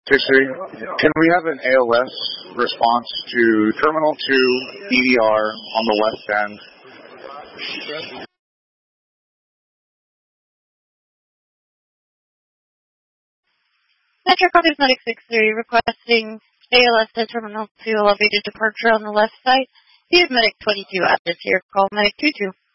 6-3. Can we have an ALS response to Terminal 2 EDR on the west end? Metro Cosmetic 6-3 requesting ALS to Terminal 2 elevated departure on the left side. The Medic 22 at this here. Call Medic 22.